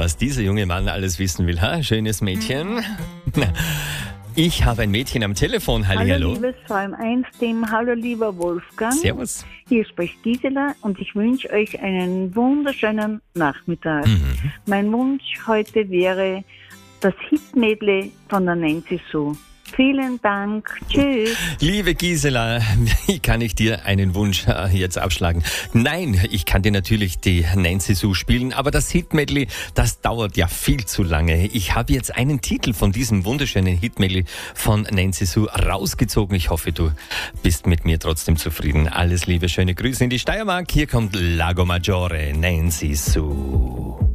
Was dieser junge Mann alles wissen will. Ha? Schönes Mädchen. Ich habe ein Mädchen am Telefon. Hallo liebes VM1-Team, hallo lieber Wolfgang. Servus. Hier spricht Gisela und ich wünsche euch einen wunderschönen Nachmittag. Mein Wunsch heute wäre das Hit-Medley von der Nancy Sue. Vielen Dank. Tschüss. Liebe Gisela, wie kann ich dir einen Wunsch jetzt abschlagen? Nein, ich kann dir natürlich die Nancy Sue spielen, aber das Hit-Medley, das dauert ja viel zu lange. Ich habe jetzt einen Titel von diesem wunderschönen Hit-Medley von Nancy Sue rausgezogen. Ich hoffe, du bist mit mir trotzdem zufrieden. Alles Liebe, schöne Grüße in die Steiermark. Hier kommt Lago Maggiore, Nancy Sue.